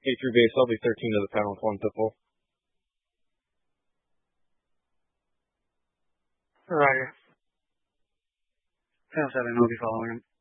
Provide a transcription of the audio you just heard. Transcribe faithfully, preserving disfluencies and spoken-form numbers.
A three base, I'll be thirteen to the pound with one pitbull. Roger. ten seven, we'll be following him.